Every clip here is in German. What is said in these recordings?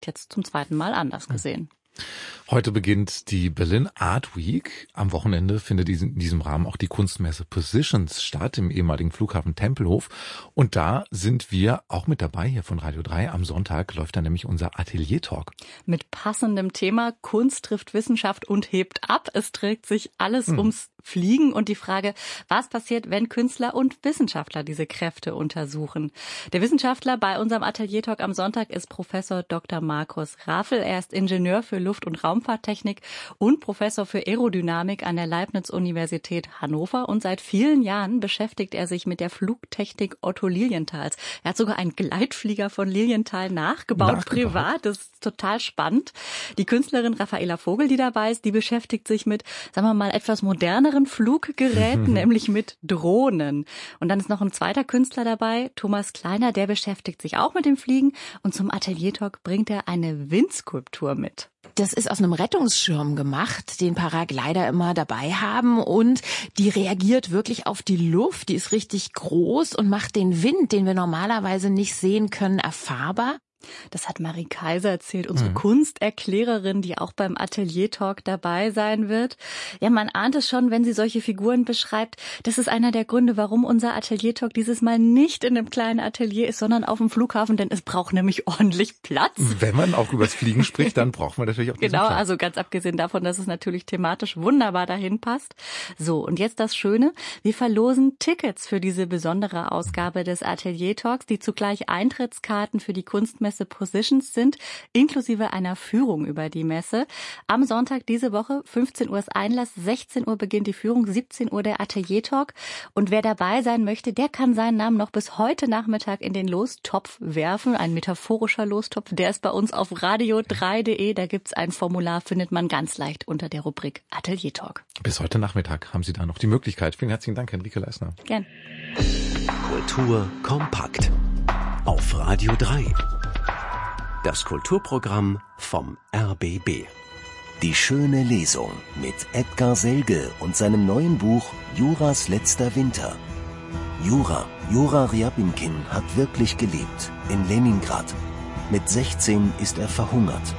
jetzt zum zweiten Mal anders gesehen. Heute beginnt die Berlin Art Week. Am Wochenende findet in diesem Rahmen auch die Kunstmesse Positions statt im ehemaligen Flughafen Tempelhof. Und da sind wir auch mit dabei hier von Radio 3. Am Sonntag läuft da nämlich unser Atelier-Talk. Mit passendem Thema Kunst trifft Wissenschaft und hebt ab. Es trägt sich alles ums Fliegen und die Frage, was passiert, wenn Künstler und Wissenschaftler diese Kräfte untersuchen. Der Wissenschaftler bei unserem Atelier-Talk am Sonntag ist Professor Dr. Markus Rafel. Er ist Ingenieur für Luft- und Raumfahrttechnik und Professor für Aerodynamik an der Leibniz-Universität Hannover. Und seit vielen Jahren beschäftigt er sich mit der Flugtechnik Otto Lilienthals. Er hat sogar einen Gleitflieger von Lilienthal nachgebaut. Privat. Das ist total spannend. Die Künstlerin Raffaela Vogel, die dabei ist, die beschäftigt sich mit, sagen wir mal, etwas moderneren Fluggeräten, nämlich mit Drohnen. Und dann ist noch ein zweiter Künstler dabei, Thomas Kleiner, der beschäftigt sich auch mit dem Fliegen und zum Atelier-Talk bringt er eine Windskulptur mit. Das ist aus einem Rettungsschirm gemacht, den Paraglider immer dabei haben und die reagiert wirklich auf die Luft. Die ist richtig groß und macht den Wind, den wir normalerweise nicht sehen können, erfahrbar. Das hat Marie Kaiser erzählt, unsere Kunsterklärerin, die auch beim Atelier-Talk dabei sein wird. Ja, man ahnt es schon, wenn sie solche Figuren beschreibt. Das ist einer der Gründe, warum unser Atelier-Talk dieses Mal nicht in einem kleinen Atelier ist, sondern auf dem Flughafen, denn es braucht nämlich ordentlich Platz. Wenn man auch übers Fliegen spricht, dann braucht man natürlich auch diesen Platz. Genau, also ganz abgesehen davon, dass es natürlich thematisch wunderbar dahin passt. So, und jetzt das Schöne, wir verlosen Tickets für diese besondere Ausgabe des Atelier-Talks, die zugleich Eintrittskarten für die Kunstmesse Positions sind, inklusive einer Führung über die Messe. Am Sonntag diese Woche, 15 Uhr ist Einlass, 16 Uhr beginnt die Führung, 17 Uhr der Atelier-Talk. Und wer dabei sein möchte, der kann seinen Namen noch bis heute Nachmittag in den Lostopf werfen. Ein metaphorischer Lostopf, der ist bei uns auf radio3.de. Da gibt's ein Formular, findet man ganz leicht unter der Rubrik Atelier-Talk. Bis heute Nachmittag haben Sie da noch die Möglichkeit. Vielen herzlichen Dank, Henrike Leisner. Gern. Kultur kompakt auf Radio 3. Das Kulturprogramm vom RBB. Die schöne Lesung mit Edgar Selge und seinem neuen Buch Juras letzter Winter. Jura Ryabinkin hat wirklich gelebt, in Leningrad. Mit 16 ist er verhungert,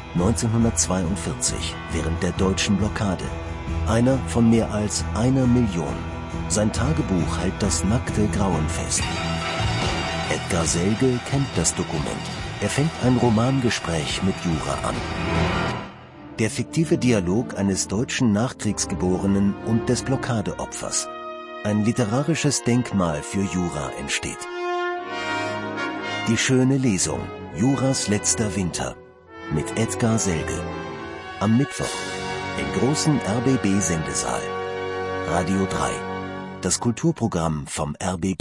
1942, während der deutschen Blockade. Einer von mehr als 1 Million. Sein Tagebuch hält das nackte Grauen fest. Edgar Selge kennt das Dokument. Er fängt ein Romangespräch mit Jura an. Der fiktive Dialog eines deutschen Nachkriegsgeborenen und des Blockadeopfers. Ein literarisches Denkmal für Jura entsteht. Die schöne Lesung, Juras letzter Winter, mit Edgar Selge. Am Mittwoch, im großen RBB-Sendesaal. Radio 3, das Kulturprogramm vom RBB.